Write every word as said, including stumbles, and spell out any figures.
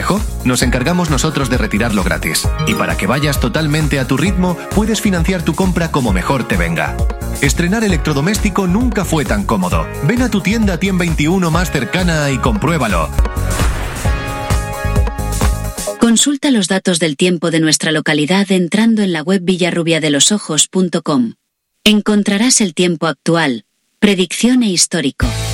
trabajo? Nos encargamos nosotros de retirarlo gratis. Y para que vayas totalmente a tu ritmo, puedes financiar tu compra como mejor te venga. Estrenar electrodoméstico nunca fue tan cómodo. Ven a tu tienda Tien veintiuno más cercana y compruébalo. Consulta los datos del tiempo de nuestra localidad entrando en la web villarrubiadelosojos punto com. Encontrarás el tiempo actual, predicción e histórico.